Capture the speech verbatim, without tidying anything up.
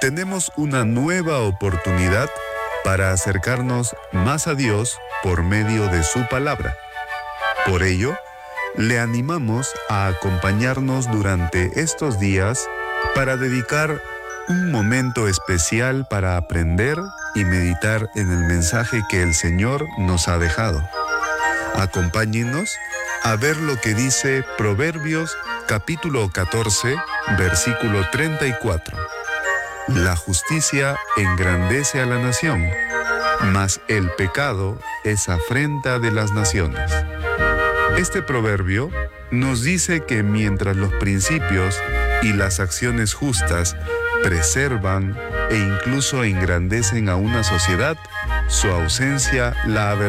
tenemos una nueva oportunidad para acercarnos más a Dios por medio de su palabra. Por ello, le animamos a acompañarnos durante estos días para dedicar un momento especial para aprender y meditar en el mensaje que el Señor nos ha dejado. Acompáñenos a ver lo que dice Proverbios capítulo catorce, versículo treinta y cuatro. La justicia engrandece a la nación, mas el pecado es afrenta de las naciones. Este proverbio nos dice que mientras los principios y las acciones justas preservan e incluso engrandecen a una sociedad, su ausencia la avergüenza.